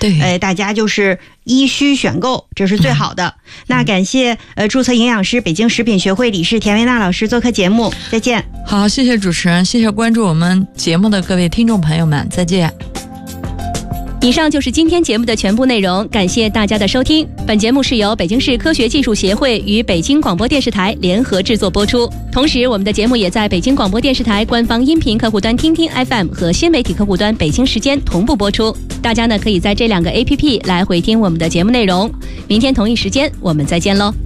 对，大家就是依需选购，这是最好的。那感谢注册营养师、北京食品学会理事田维娜老师做客节目，再见。 好，谢谢主持人，谢谢关注我们节目的各位听众朋友们，再见。 以上就是今天节目的全部内容，感谢大家的收听。本节目是由北京市科学技术协会与北京广播电视台联合制作播出，同时我们的节目也在北京广播电视台官方音频客户端听听 FM 和新媒体客户端北京时间同步播出。大家呢可以在这2个 APP 来回听我们的节目内容。明天同一时间我们再见喽。